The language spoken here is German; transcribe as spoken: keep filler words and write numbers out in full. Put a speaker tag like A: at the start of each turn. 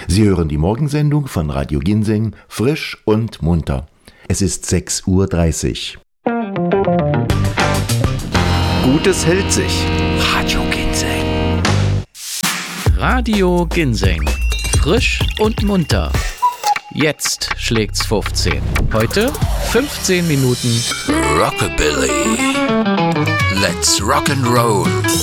A: Sie hören die Morgensendung von Radio Ginseng, frisch und munter. Es ist sechs Uhr dreißig.
B: Gutes hält sich. Radio Ginseng.
C: Radio Ginseng. Frisch und munter. Jetzt schlägt's fünfzehn. Heute fünfzehn Minuten
B: Rockabilly. Let's rock and roll.